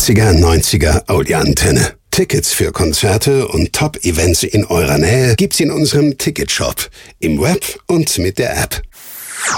80er, 90er Audioantenne. Tickets für Konzerte und Top-Events in eurer Nähe gibt's in unserem Ticketshop, im Web und mit der App.